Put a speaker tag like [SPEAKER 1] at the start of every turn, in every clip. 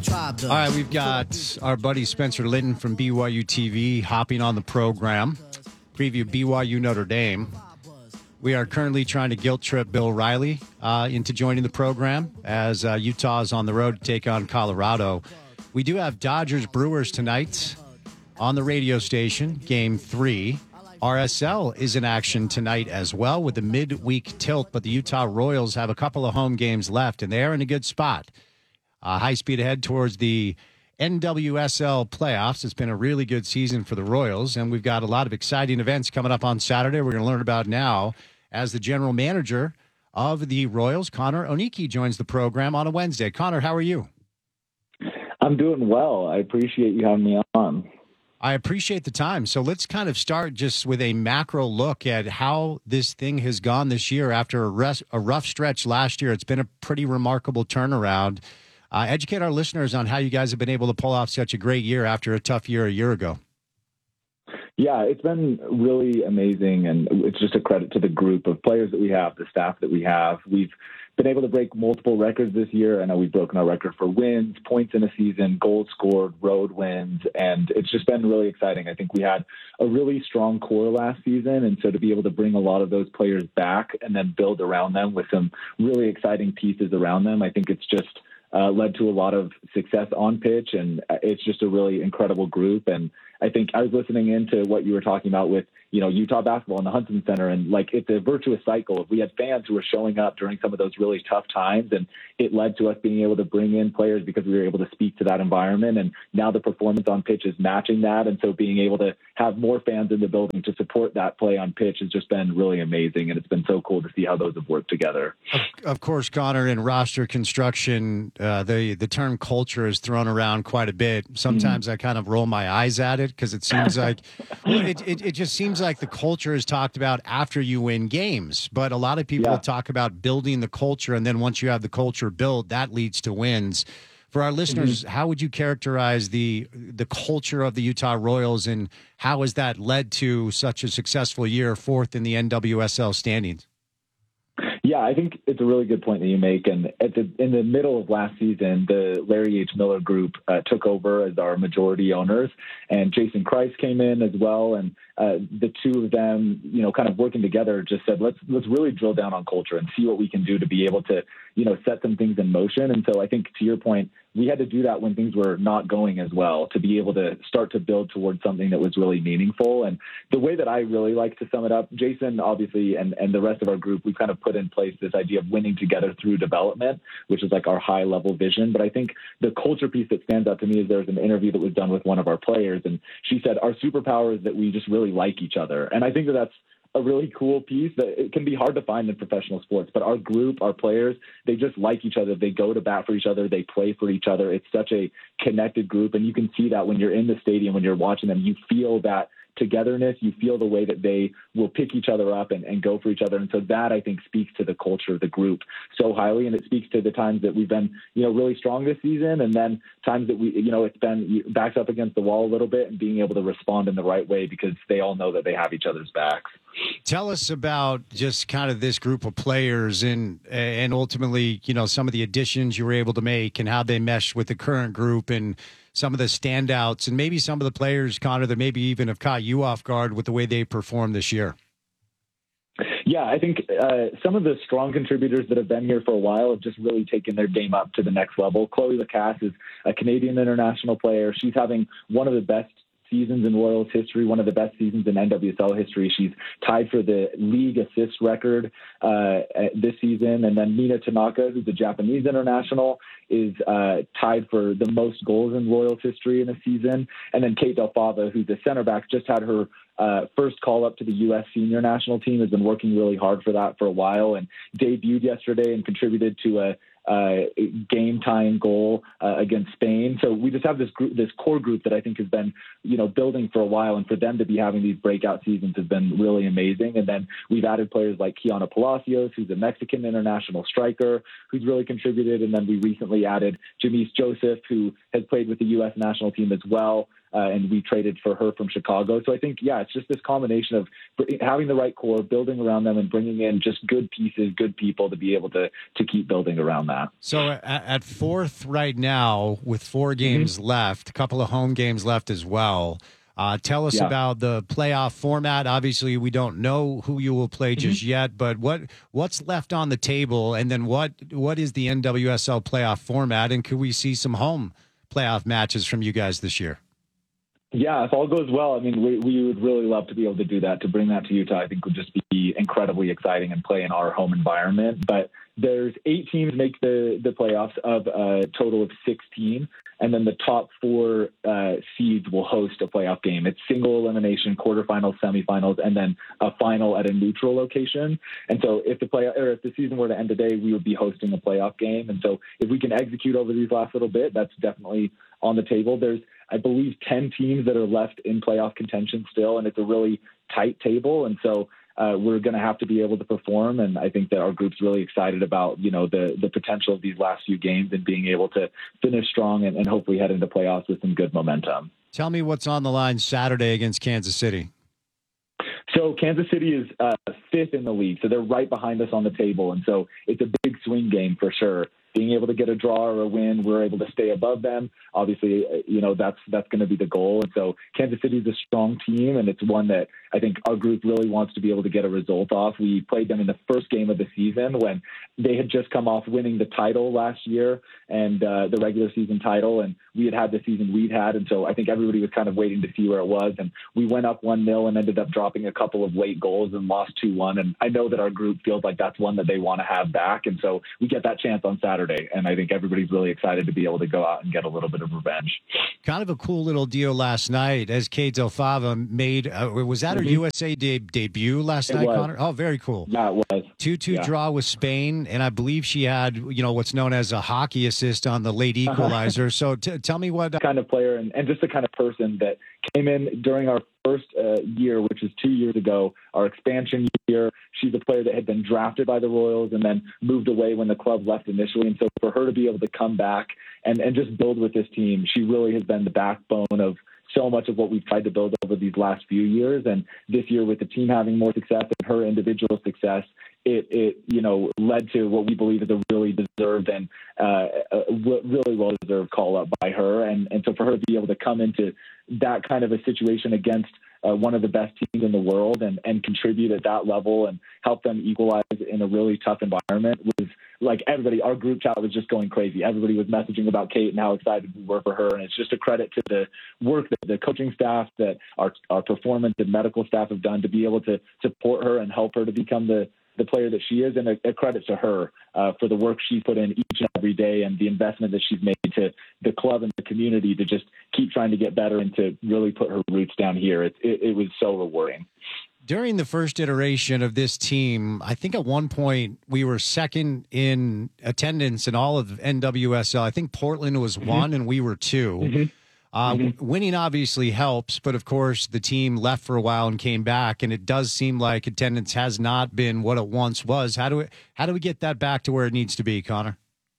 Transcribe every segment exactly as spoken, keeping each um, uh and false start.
[SPEAKER 1] All right, we've got our buddy Spencer Linton from B Y U T V hopping on the program. Preview B Y U Notre Dame. We are currently trying to guilt trip Bill Riley uh, into joining the program as uh, Utah is on the road to take on Colorado. We do have Dodgers Brewers tonight on the radio station, game three. R S L is in action tonight as well with the midweek tilt, but the Utah Royals have a couple of home games left, and they're in a good spot. Uh, high speed ahead towards the N W S L playoffs. It's been a really good season for the Royals, and we've got a lot of exciting events coming up on Saturday we're going to learn about now as the general manager of the Royals, Connor Oniki, joins the program on a Wednesday. Connor, how are you?
[SPEAKER 2] I'm doing well. I appreciate you having me on.
[SPEAKER 1] I appreciate the time. So let's kind of start just with a macro look at how this thing has gone this year after a, rest, a rough stretch last year. It's been a pretty remarkable turnaround. Uh, educate our listeners on how you guys have been able to pull off such a great year after a tough year a year ago.
[SPEAKER 2] Yeah, it's been really amazing, and it's just a credit to the group of players that we have, the staff that we have. We've been able to break multiple records this year. I know we've broken our record for wins, points in a season, goals scored, road wins, and it's just been really exciting. I think we had a really strong core last season, and so to be able to bring a lot of those players back and then build around them with some really exciting pieces around them, I think it's just Uh, led to a lot of success on pitch, and it's just a really incredible group. And I think I was listening into what you were talking about with, you know, Utah basketball in the Huntsman Center, and like it's a virtuous cycle. We had fans who were showing up during some of those really tough times, and it led to us being able to bring in players because we were able to speak to that environment. And now the performance on pitch is matching that, and so being able to have more fans in the building to support that play on pitch has just been really amazing, and it's been so cool to see how those have worked together.
[SPEAKER 1] Of, of course, Connor, in roster construction, uh, the the term culture is thrown around quite a bit. Sometimes mm-hmm. I kind of roll my eyes at it because it seems like well, it, it it just seems like the culture is talked about after you win games, but a lot of people yeah. talk about building the culture, and then once you have the culture built, that leads to wins. For our listeners, mm-hmm. how would you characterize the the culture of the Utah Royals, and how has that led to such a successful year, fourth in the N W S L standings?
[SPEAKER 2] Yeah, I think it's a really good point that you make. And at the, in the middle of last season, the Larry H. Miller Group uh, took over as our majority owners, and Jason Christ came in as well. And uh, the two of them, you know, kind of working together, just said, let's let's really drill down on culture and see what we can do to be able to, you know, set some things in motion. And so I think, to your point, we had to do that when things were not going as well, to be able to start to build towards something that was really meaningful. And the way that I really like to sum it up, Jason, obviously, and, and the rest of our group, we've kind of put in place this idea of winning together through development, which is like our high level vision. But I think the culture piece that stands out to me is there's an interview that was done with one of our players, and she said, our superpower is that we just really like each other. And I think that that's a really cool piece that it can be hard to find in professional sports, but our group, our players, they just like each other. They go to bat for each other. They play for each other. It's such a connected group. And you can see that when you're in the stadium, when you're watching them, you feel that togetherness. You feel the way that they will pick each other up and, and go for each other. And so that, I think, speaks to the culture of the group so highly. And it speaks to the times that we've been, you know, really strong this season. And then times that we, you know, it's been backs up against the wall a little bit, and being able to respond in the right way because they all know that they have each other's backs.
[SPEAKER 1] Tell us about just kind of this group of players and and ultimately, you know, some of the additions you were able to make and how they mesh with the current group, and some of the standouts, and maybe some of the players, Connor, that maybe even have caught you off guard with the way they performed this year.
[SPEAKER 2] Yeah, I think uh, some of the strong contributors that have been here for a while have just really taken their game up to the next level. Chloe Lacasse is a Canadian international player. She's having one of the best seasons in Royals history, one of the best seasons in N W S L history. She's tied for the league assist record uh, this season. And then Mina Tanaka, who's a Japanese international, is uh, tied for the most goals in Royals history in a season. And then Kate Del Fava, who's a center back, just had her uh, first call up to the U S senior national team, has been working really hard for that for a while, and debuted yesterday and contributed to a Uh, game-tying goal uh, against Spain. So we just have this group, this core group that I think has been, you know, building for a while, and for them to be having these breakout seasons has been really amazing. And then we've added players like Kiana Palacios, who's a Mexican international striker, who's really contributed. And then we recently added Jamise Joseph, who has played with the U S national team as well. uh, and we traded for her from Chicago. So I think, yeah, it's just this combination of having the right core, building around them, and bringing in just good pieces, good people to be able to to keep building around that.
[SPEAKER 1] So at, at fourth right now, with four games mm-hmm. left, a couple of home games left as well. Uh, tell us yeah. about the playoff format. Obviously, we don't know who you will play just mm-hmm. yet, but what what's left on the table, and then what what is the N W S L playoff format, and could we see some home playoff matches from you guys this year?
[SPEAKER 2] Yeah, if all goes well, I mean, we, we would really love to be able to do that. To bring that to Utah, I think would just be incredibly exciting and play in our home environment. But there's eight teams make the, the playoffs of a total of sixteen, and then the top four uh, seeds will host a playoff game. It's single elimination, quarterfinals, semifinals, and then a final at a neutral location. And so if the play or if the season were to end today, we would be hosting a playoff game. And so if we can execute over these last little bit, that's definitely on the table. There's, I believe, ten teams that are left in playoff contention still, and it's a really tight table. And so uh, we're going to have to be able to perform. And I think that our group's really excited about, you know, the the potential of these last few games and being able to finish strong and, and hopefully head into playoffs with some good momentum.
[SPEAKER 1] Tell me what's on the line Saturday against Kansas City.
[SPEAKER 2] So Kansas City is uh, fifth in the league, so they're right behind us on the table. And so it's a big swing game for sure. Being able to get a draw or a win, we're able to stay above them. Obviously, you know, that's that's going to be the goal. And so Kansas City is a strong team, and it's one that I think our group really wants to be able to get a result off. We played them in the first game of the season when they had just come off winning the title last year and uh, the regular season title, and we had had the season we'd had. And so I think everybody was kind of waiting to see where it was. And we went up one nil and ended up dropping a couple of late goals and lost two one. And I know that our group feels like that's one that they want to have back. And so we get that chance on Saturday. And I think everybody's really excited to be able to go out and get a little bit of revenge.
[SPEAKER 1] Kind of a cool little deal last night as Kate Delfava made, uh, was that her mm-hmm. U S A de- debut last
[SPEAKER 2] it
[SPEAKER 1] night,
[SPEAKER 2] was.
[SPEAKER 1] Connor? Oh, very cool.
[SPEAKER 2] Yeah, it was.
[SPEAKER 1] two two
[SPEAKER 2] yeah.
[SPEAKER 1] draw with Spain, and I believe she had, you know, what's known as a hockey assist on the late equalizer. Uh-huh. So t- tell me what... Uh,
[SPEAKER 2] kind of player and, and just the kind of person that came in during our first uh, year, which is two years ago, our expansion year. She's a player that had been drafted by the Royals and then moved away when the club left initially. And so for her to be able to come back and, and just build with this team, she really has been the backbone of so much of what we've tried to build over these last few years. And this year with the team having more success and her individual success, it, it you know, led to what we believe is a really deserved and uh, a really well-deserved call-up by her. And, and so for her to be able to come into that kind of a situation against uh, one of the best teams in the world and, and contribute at that level and help them equalize in a really tough environment was like everybody, our group chat was just going crazy. Everybody was messaging about Kate and how excited we were for her. And it's just a credit to the work that the coaching staff, that our, our performance and medical staff have done to be able to support her and help her to become the, the player that she is, and a, a credit to her uh, for the work she put in each and every day and the investment that she's made to the club and the community to just keep trying to get better and to really put her roots down here. It, it, it was so rewarding.
[SPEAKER 1] During the first iteration of this team, I think at one point we were second in attendance in all of N W S L. I think Portland was mm-hmm. one and we were two. Mm-hmm. Uh, mm-hmm. Winning obviously helps, but of course the team left for a while and came back, and it does seem like attendance has not been what it once was. How do we, how do we get that back to where it needs to be, Connor?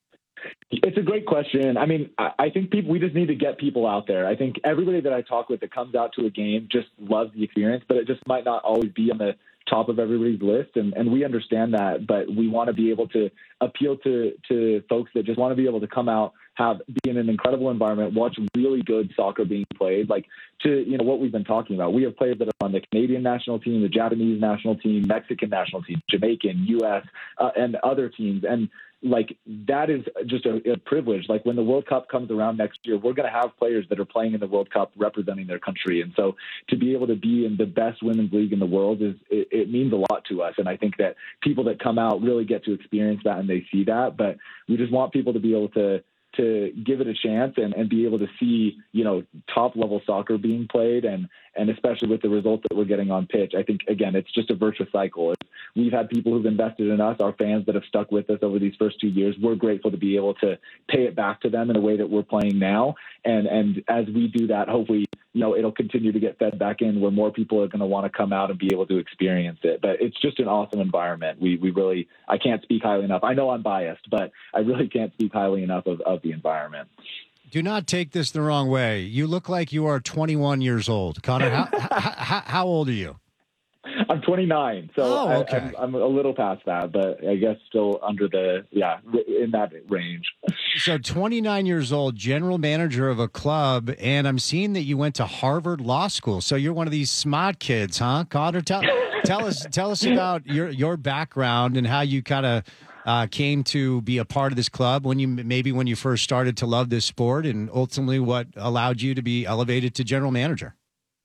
[SPEAKER 2] It's a great question. I mean, I think people, we just need to get people out there. I think everybody that I talk with that comes out to a game just loves the experience, but it just might not always be on the top of everybody's list. And, and we understand that, but we want to be able to appeal to, to folks that just want to be able to come out, have, be in an incredible environment, watch really good soccer being played. Like to, you know, what we've been talking about. We have players that are on the Canadian national team, the Japanese national team, Mexican national team, Jamaican, U S, uh, and other teams. And like, that is just a, a privilege. Like when the World Cup comes around next year, we're going to have players that are playing in the World Cup representing their country. And so to be able to be in the best women's league in the world is, it, it means a lot to us. And I think that people that come out really get to experience that and they see that, but we just want people to be able to, to give it a chance and, and be able to see, you know, top level soccer being played and, and especially with the results that we're getting on pitch. I think, again, it's just a virtuous cycle. It's, we've had people who've invested in us, our fans that have stuck with us over these first two years. We're grateful to be able to pay it back to them in a way that we're playing now. And, and as we do that, hopefully, you know, it'll continue to get fed back in where more people are going to want to come out and be able to experience it. But it's just an awesome environment. We we really, I can't speak highly enough. I know I'm biased, but I really can't speak highly enough of, of the environment.
[SPEAKER 1] Do not take this the wrong way. You look like you are twenty-one years old. Connor, how, how, how old are you?
[SPEAKER 2] I'm twenty-nine, so
[SPEAKER 1] oh, okay.
[SPEAKER 2] I, I'm, I'm a little past that, but I guess still under the, yeah, in that range.
[SPEAKER 1] So twenty-nine years old, general manager of a club, and I'm seeing that you went to Harvard Law School. So you're one of these smart kids, huh, Connor? Tell, tell us tell us about your, your background and how you kind of uh, came to be a part of this club, when you maybe when you first started to love this sport, and ultimately what allowed you to be elevated to general manager.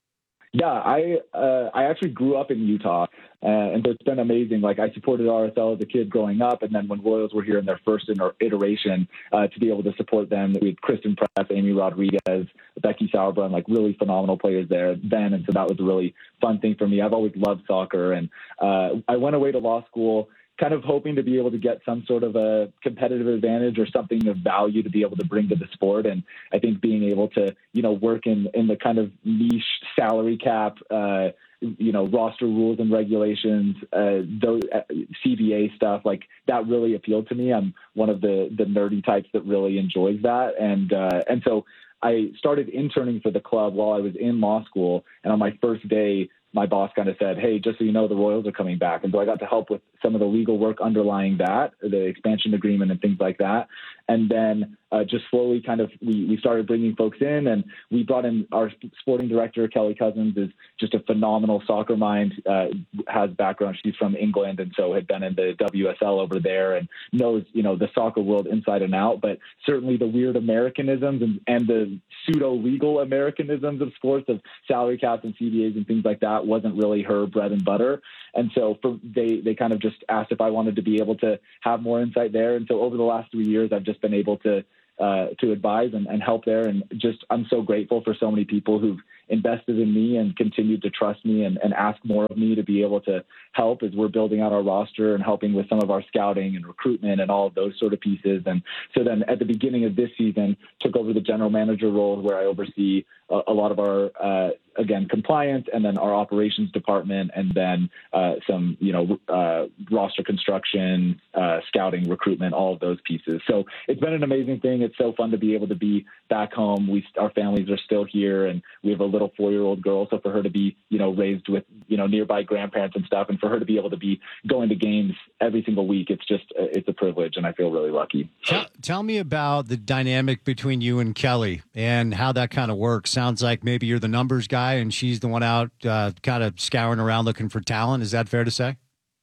[SPEAKER 2] Yeah, I uh, I actually grew up in Utah, uh, and so it's been amazing. Like, I supported R S L as a kid growing up, and then when Royals were here in their first iteration, uh, to be able to support them, we had Kristen Press, Amy Rodriguez, Becky Sauerbrunn, like really phenomenal players there then, and so that was a really fun thing for me. I've always loved soccer, and uh, I went away to law school kind of hoping to be able to get some sort of a competitive advantage or something of value to be able to bring to the sport. And I think being able to, you know, work in, in the kind of niche salary cap, uh, you know, roster rules and regulations, uh, those uh, C B A stuff, like that really appealed to me. I'm one of the, the nerdy types that really enjoys that. And, uh, and so I started interning for the club while I was in law school. And on my first day, my boss kind of said, hey, just so you know, the Royals are coming back. And so I got to help with some of the legal work underlying that, the expansion agreement and things like that. And then uh, just slowly kind of we, we started bringing folks in, and we brought in our sporting director, Kelly Cousins, is just a phenomenal soccer mind, uh, has background. She's from England, and so had been in the W S L over there and knows, you know, the soccer world inside and out, but certainly the weird Americanisms and, and the pseudo-legal Americanisms of sports, of salary caps and C B As and things like that, wasn't really her bread and butter. And so for, they, they kind of just asked if I wanted to be able to have more insight there. And so over the last three years, I've just been able to uh, to advise and, and help there. And just I'm so grateful for so many people who've invested in me and continued to trust me and, and ask more of me to be able to help as we're building out our roster and helping with some of our scouting and recruitment and all of those sort of pieces. And so then at the beginning of this season, took over the general manager role where I oversee a, a lot of our, uh, again, compliance, and then our operations department, and then uh, some, you know, uh, roster construction, uh, scouting, recruitment, all of those pieces. So it's been an amazing thing. It's so fun to be able to be back home. We, our families are still here, and we have a little four-year-old girl. So for her to be, you know, raised with, you know, nearby grandparents and stuff, and for her to be able to be going to games every single week, it's just, it's a privilege, and I feel really lucky.
[SPEAKER 1] Tell, tell me about the dynamic between you and Kelly and how that kind of works. Sounds like maybe you're the numbers guy and she's the one out uh, kind of scouring around looking for talent. Is that fair to say?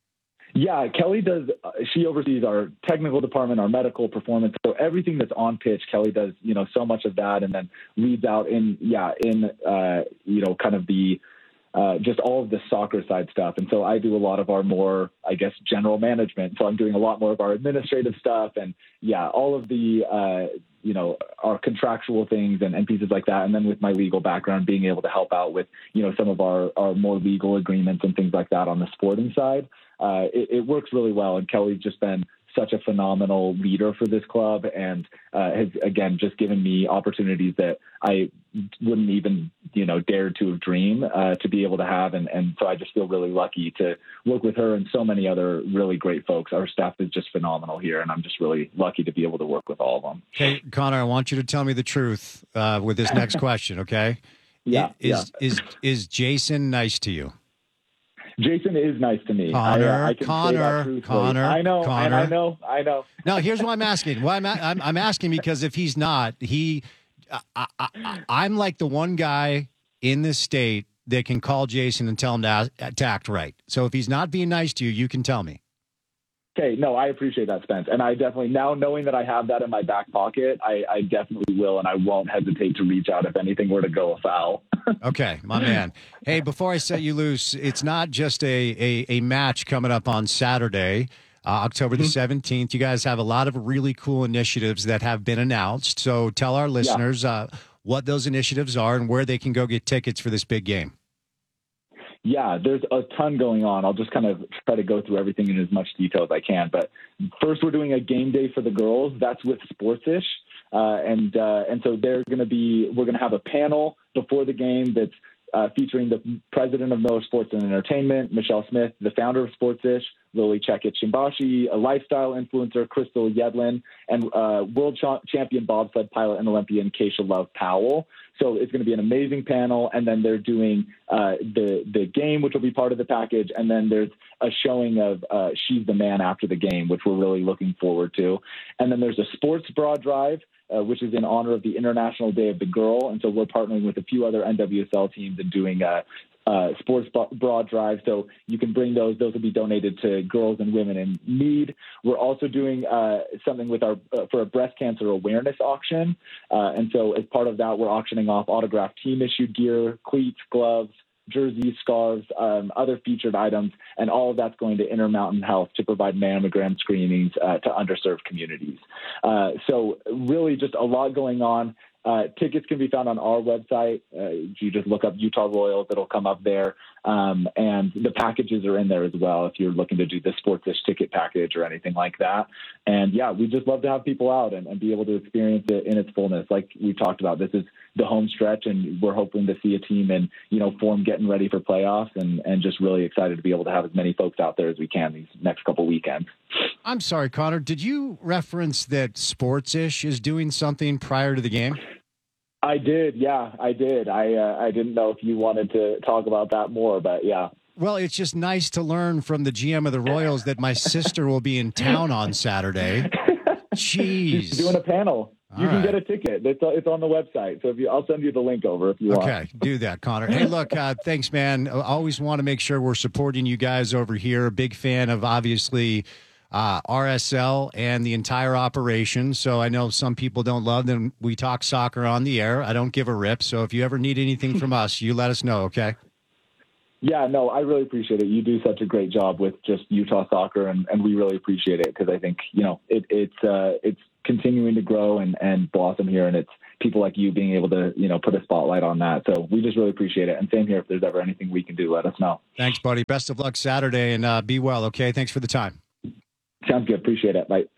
[SPEAKER 2] Yeah, Kelly does. Uh, she oversees our technical department, our medical performance. So everything that's on pitch, Kelly does, you know, so much of that, and then leads out in, yeah, in, uh, you know, kind of the, uh, just all of the soccer side stuff. And so I do a lot of our more, I guess, general management. So I'm doing a lot more of our administrative stuff, and yeah, all of the, uh, you know, our contractual things and, and pieces like that. And then with my legal background, being able to help out with, you know, some of our, our more legal agreements and things like that on the sporting side. Uh, it, it works really well. And Kelly's just been such a phenomenal leader for this club, and uh, has, again, just given me opportunities that I wouldn't even, you know, dare to have dreamed uh, to be able to have. And, and so I just feel really lucky to work with her and so many other really great folks. Our staff is just phenomenal here, and I'm just really lucky to be able to work with all of them.
[SPEAKER 1] Hey, Connor, I want you to tell me the truth uh, with this next question, okay?
[SPEAKER 2] Yeah.
[SPEAKER 1] Is,
[SPEAKER 2] yeah.
[SPEAKER 1] is, is Jason nice to you?
[SPEAKER 2] Jason is nice to me.
[SPEAKER 1] Connor,
[SPEAKER 2] I, uh, I can
[SPEAKER 1] Connor, Connor.
[SPEAKER 2] I know,
[SPEAKER 1] Connor.
[SPEAKER 2] and I know, I know.
[SPEAKER 1] No, here's why I'm asking. Why I'm, I'm I'm asking because if he's not, he, I, I, I'm like the one guy in this state that can call Jason and tell him to, to act right. So if he's not being nice to you, you can tell me.
[SPEAKER 2] Okay, no, I appreciate that, Spence. And I definitely, now knowing that I have that in my back pocket, I, I definitely will, and I won't hesitate to reach out if anything were to go afoul.
[SPEAKER 1] Okay, my man. Hey, before I set you loose, it's not just a, a, a match coming up on Saturday, uh, October the seventeenth. You guys have a lot of really cool initiatives that have been announced. So tell our listeners yeah. uh, what those initiatives are and where they can go get tickets for this big game.
[SPEAKER 2] Yeah, there's a ton going on. I'll just kind of try to go through everything in as much detail as I can. But first, we're doing a game day for the girls. That's with Sportsish. Uh, and uh, and so they're going to be, we're going to have a panel before the game that's uh, featuring the president of Miller Sports and Entertainment, Michelle Smith, the founder of Sportsish, Lily Chekic-Shimbashi, a lifestyle influencer, Crystal Yedlin, and uh, world ch- champion bobsled pilot and Olympian Keisha Love Powell. So it's going to be an amazing panel. And then they're doing uh, the the game, which will be part of the package. And then there's a showing of uh, She's the Man after the game, which we're really looking forward to. And then there's a sports bra drive, uh, which is in honor of the International Day of the Girl. And so we're partnering with a few other N W S L teams and doing a Uh, sports bra drive, so you can bring those. Those will be donated to girls and women in need. We're also doing uh, something with our uh, for a breast cancer awareness auction, uh, and so as part of that, we're auctioning off autographed team issued gear, cleats, gloves, jerseys, scarves, um, other featured items, and all of that's going to Intermountain Health to provide mammogram screenings uh, to underserved communities. Uh, so really, just a lot going on. Uh, tickets can be found on our website. Uh, you just look up Utah Royals, it'll come up there. Um, and the packages are in there as well if you're looking to do the Sportsish ticket package or anything like that. And yeah, we just love to have people out and, and be able to experience it in its fullness. Like we talked about, this is the home stretch, and we're hoping to see a team in, you know, form getting ready for playoffs, and, and just really excited to be able to have as many folks out there as we can these next couple weekends.
[SPEAKER 1] I'm sorry, Connor, did you reference that Sportsish is doing something prior to the game?
[SPEAKER 2] I did, yeah, I did. I uh, I didn't know if you wanted to talk about that more, but yeah.
[SPEAKER 1] Well, it's just nice to learn from the G M of the Royals that my sister will be in town on Saturday. Jeez.
[SPEAKER 2] She's doing a panel.
[SPEAKER 1] All
[SPEAKER 2] you can
[SPEAKER 1] right.
[SPEAKER 2] get a ticket. It's, it's on the website. So if you, I'll send you the link over if you want.
[SPEAKER 1] Okay, do that, Connor. Hey, look, uh, thanks, man. I always want to make sure we're supporting you guys over here. Big fan of, obviously, Uh, R S L and the entire operation. So I know some people don't love them. We talk soccer on the air. I don't give a rip. So if you ever need anything from us, you let us know, okay?
[SPEAKER 2] Yeah, no, I really appreciate it. You do such a great job with just Utah soccer, and, and we really appreciate it because I think, you know, it, it's uh, it's continuing to grow and, and blossom here, and it's people like you being able to, you know, put a spotlight on that. So we just really appreciate it. And same here, if there's ever anything we can do, let us know.
[SPEAKER 1] Thanks, buddy. Best of luck Saturday, and uh, be well, okay? Thanks for the time.
[SPEAKER 2] Sounds good. Appreciate it. Bye.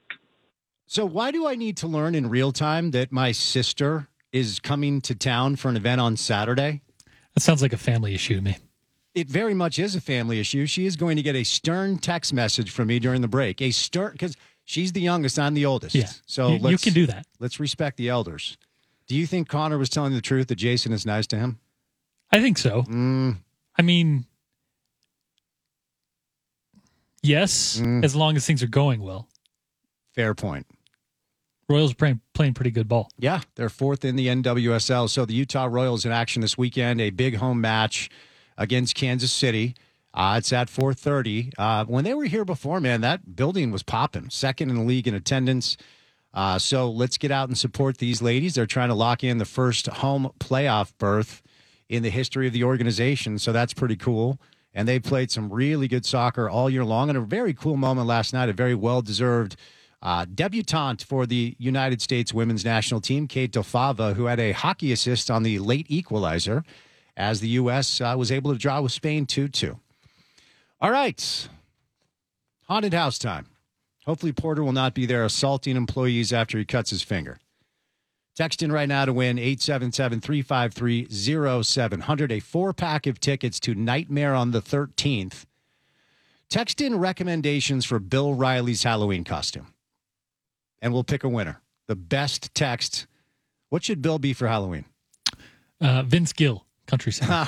[SPEAKER 1] So why do I need to learn in real time that my sister is coming to town for an event on Saturday?
[SPEAKER 3] That sounds like a family issue to me.
[SPEAKER 1] It very much is a family issue. She is going to get a stern text message from me during the break. A stern, because she's the youngest, I'm the oldest.
[SPEAKER 3] Yeah,
[SPEAKER 1] so
[SPEAKER 3] you,
[SPEAKER 1] let's,
[SPEAKER 3] you can do that.
[SPEAKER 1] Let's respect the elders. Do you think Connor was telling the truth that Jason is nice to him?
[SPEAKER 3] I think so.
[SPEAKER 1] Mm.
[SPEAKER 3] I mean, yes,
[SPEAKER 1] Mm.
[SPEAKER 3] as long as things are going well.
[SPEAKER 1] Fair point.
[SPEAKER 3] Royals are playing, playing pretty good ball.
[SPEAKER 1] Yeah, they're fourth in the N W S L. So the Utah Royals in action this weekend, a big home match against Kansas City. Uh, it's at four thirty. Uh, when they were here before, man, that building was popping. Second in the league in attendance. Uh, so let's get out and support these ladies. They're trying to lock in the first home playoff berth in the history of the organization. So that's pretty cool. And they played some really good soccer all year long. And a very cool moment last night, a very well-deserved uh, debutante for the United States women's national team, Kate Delfava, who had a hockey assist on the late equalizer as the U S uh, was able to draw with Spain two two. All right. Haunted house time. Hopefully Porter will not be there assaulting employees after he cuts his finger. Text in right now to win eight seven seven, three five three, zero seven zero zero, a four-pack of tickets to Nightmare on the thirteenth. Text in recommendations for Bill Riley's Halloween costume, and we'll pick a winner. The best text. What should Bill be for Halloween?
[SPEAKER 3] Uh, Vince Gill, country singer.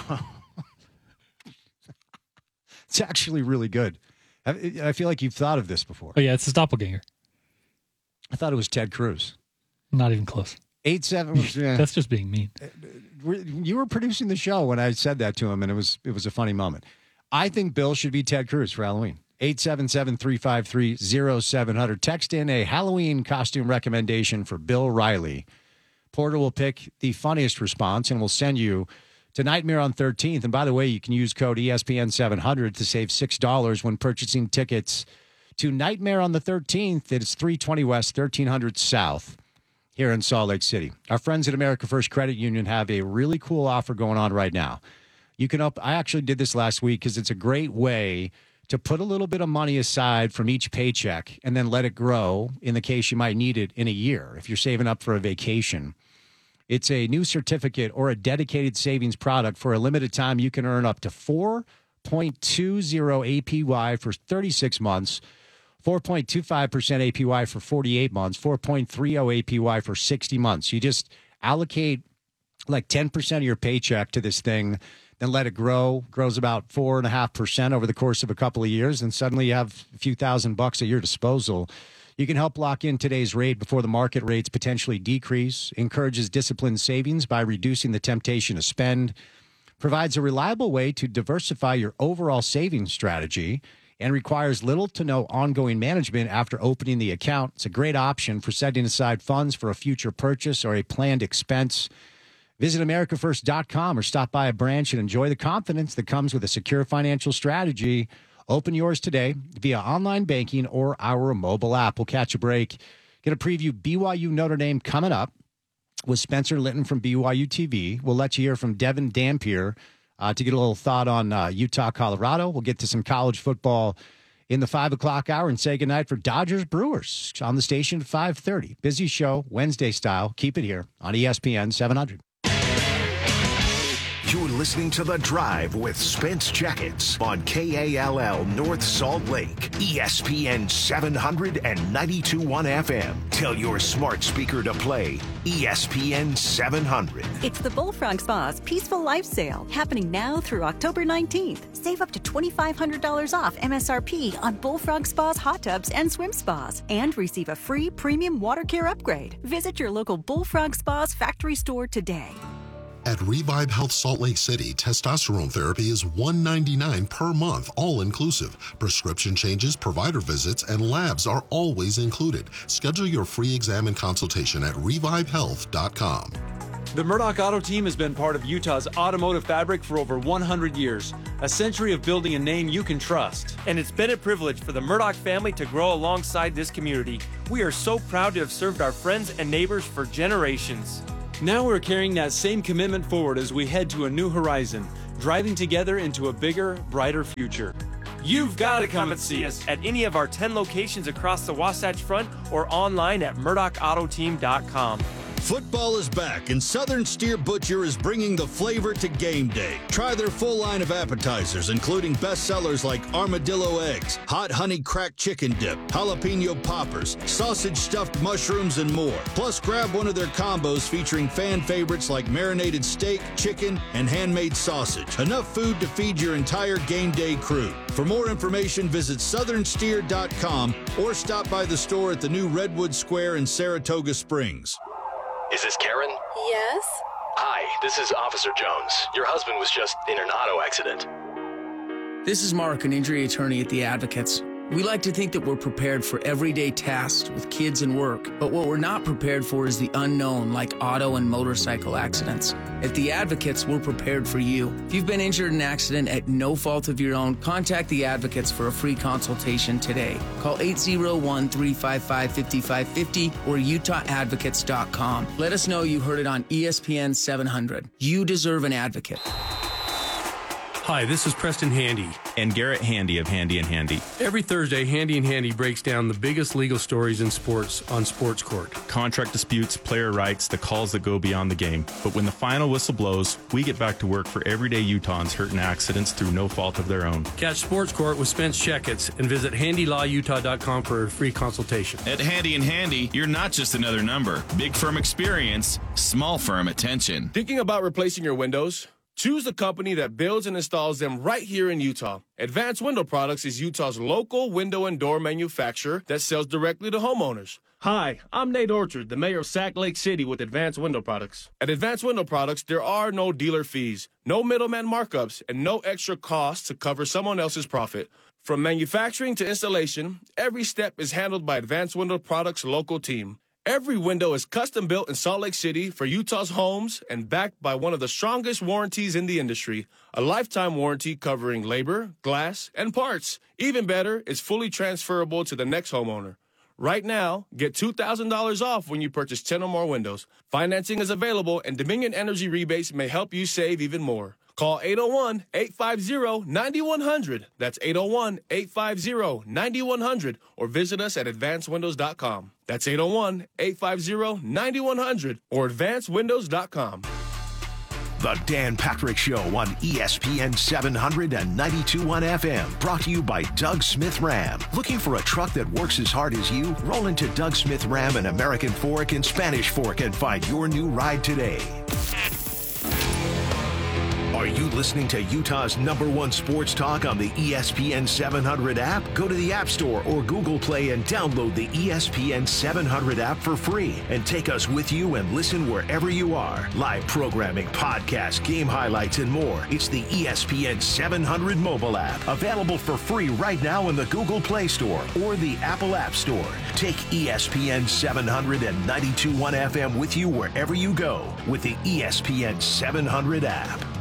[SPEAKER 1] It's actually really good. I I feel like you've thought of this before.
[SPEAKER 3] Oh, yeah, it's his doppelganger.
[SPEAKER 1] I thought it was Ted Cruz.
[SPEAKER 3] Not even close.
[SPEAKER 1] Eight seven. Yeah.
[SPEAKER 3] That's just being mean.
[SPEAKER 1] You were producing the show when I said that to him, and it was it was a funny moment. I think Bill should be Ted Cruz for Halloween. eight seven seven, three five three, zero seven zero zero. Text in a Halloween costume recommendation for Bill Riley. Porter will pick the funniest response, and we'll send you to Nightmare on thirteenth. And by the way, you can use code E S P N seven hundred to save six dollars when purchasing tickets to Nightmare on the thirteenth. It is three twenty West, thirteen hundred South here in Salt Lake City. Our friends at America First Credit Union have a really cool offer going on right now. You can up. I actually did this last week because it's a great way to put a little bit of money aside from each paycheck and then let it grow in the case you might need it in a year if you're saving up for a vacation. It's a new certificate or a dedicated savings product. For a limited time, you can earn up to four point two zero A P Y for thirty-six months, four point two five percent A P Y for forty-eight months, four point three zero A P Y for sixty months. You just allocate like ten percent of your paycheck to this thing, then let it grow, grows about four point five percent over the course of a couple of years, and suddenly you have a few thousand bucks at your disposal. You can help lock in today's rate before the market rates potentially decrease, encourages disciplined savings by reducing the temptation to spend, provides a reliable way to diversify your overall savings strategy, and requires little to no ongoing management after opening the account. It's a great option for setting aside funds for a future purchase or a planned expense. Visit America First dot com or stop by a branch and enjoy the confidence that comes with a secure financial strategy. Open yours today via online banking or our mobile app. We'll catch a break. Get a preview B Y U Notre Dame coming up with Spencer Linton from B Y U T V. We'll let you hear from Devin Dampier uh, to get a little thought on uh, Utah, Colorado. We'll get to some college football in the five o'clock hour and say goodnight for Dodgers Brewers on the station at five thirty. Busy show, Wednesday style. Keep it here on E S P N seven hundred.
[SPEAKER 4] You're listening to The Drive with Spence Jackets on K A L L North Salt Lake, E S P N seven hundred and ninety-two point one F M. Tell your smart speaker to play E S P N seven hundred.
[SPEAKER 5] It's the Bullfrog Spa's Peaceful Life Sale, happening now through October nineteenth. Save up to twenty-five hundred dollars off M S R P on Bullfrog Spa's hot tubs and swim spas, and receive a free premium water care upgrade. Visit your local Bullfrog Spa's factory store today.
[SPEAKER 6] At Revive Health Salt Lake City, testosterone therapy is one hundred ninety-nine dollars per month, all inclusive. Prescription changes, provider visits, and labs are always included. Schedule your free exam and consultation at revive health dot com.
[SPEAKER 7] The Murdoch Auto Team has been part of Utah's automotive fabric for over one hundred years, a century of building a name you can trust.
[SPEAKER 8] And it's been a privilege for the Murdoch family to grow alongside this community. We are so proud to have served our friends and neighbors for generations.
[SPEAKER 7] Now we're carrying that same commitment forward as we head to a new horizon, driving together into a bigger, brighter future.
[SPEAKER 8] You've got to come and see us at any of our ten locations across the Wasatch Front or online at murdoch auto team dot com.
[SPEAKER 9] Football is back, and Southern Steer Butcher is bringing the flavor to game day. Try their full line of appetizers, including bestsellers like armadillo eggs, hot honey cracked chicken dip, jalapeno poppers, sausage stuffed mushrooms, and more. Plus, grab one of their combos featuring fan favorites like marinated steak, chicken, and handmade sausage. Enough food to feed your entire game day crew. For more information, visit southern steer dot com or stop by the store at the new Redwood Square in Saratoga Springs.
[SPEAKER 10] Is this Karen?
[SPEAKER 11] Yes?
[SPEAKER 10] Hi, this is Officer Jones. Your husband was just in an auto accident.
[SPEAKER 12] This is Mark, an injury attorney at The Advocates. We like to think that we're prepared for everyday tasks with kids and work, but what we're not prepared for is the unknown, like auto and motorcycle accidents. At The Advocates, we're prepared for you. If you've been injured in an accident at no fault of your own, contact The Advocates for a free consultation today. Call eight oh one, three five five, five five five zero or utah advocates dot com. Let us know you heard it on E S P N seven hundred. You deserve an advocate.
[SPEAKER 13] Hi, this is Preston Handy.
[SPEAKER 14] And Garrett Handy of Handy and Handy.
[SPEAKER 13] Every Thursday, Handy and Handy breaks down the biggest legal stories in sports on Sports Court.
[SPEAKER 14] Contract disputes, player rights, the calls that go beyond the game. But when the final whistle blows, we get back to work for everyday Utahns hurt in accidents through no fault of their own.
[SPEAKER 13] Catch Sports Court with Spence Checkets and visit handy law utah dot com for a free consultation.
[SPEAKER 15] At Handy and Handy, you're not just another number. Big firm experience, small firm attention.
[SPEAKER 16] Thinking about replacing your windows? Choose the company that builds and installs them right here in Utah. Advanced Window Products is Utah's local window and door manufacturer that sells directly to homeowners. Hi, I'm Nate Orchard, the mayor of Sac Lake City with Advanced Window Products. At Advanced Window Products, there are no dealer fees, no middleman markups, and no extra costs to cover someone else's profit. From manufacturing to installation, every step is handled by Advanced Window Products' local team. Every window is custom built in Salt Lake City for Utah's homes and backed by one of the strongest warranties in the industry, a lifetime warranty covering labor, glass, and parts. Even better, it's fully transferable to the next homeowner. Right now, get two thousand dollars off when you purchase ten or more windows. Financing is available, and Dominion Energy rebates may help you save even more. Call eight oh one, eight five zero, nine one zero zero. That's eight oh one, eight five zero, nine one zero zero. Or visit us at advanced windows dot com. That's eight oh one, eight five zero, nine one zero zero or advanced windows dot com.
[SPEAKER 4] The Dan Patrick Show on E S P N seven hundred and ninety-two point one F M. Brought to you by Doug Smith Ram. Looking for a truck that works as hard as you? Roll into Doug Smith Ram and American Fork and Spanish Fork and find your new ride today. Are you listening to Utah's number one sports talk on the E S P N seven hundred app? Go to the App Store or Google Play and download the E S P N seven hundred app for free and take us with you and listen wherever you are. Live programming, podcasts, game highlights, and more. It's the E S P N seven hundred mobile app, available for free right now in the Google Play Store or the Apple App Store. Take E S P N seven hundred and ninety-two point one F M with you wherever you go with the E S P N seven hundred app.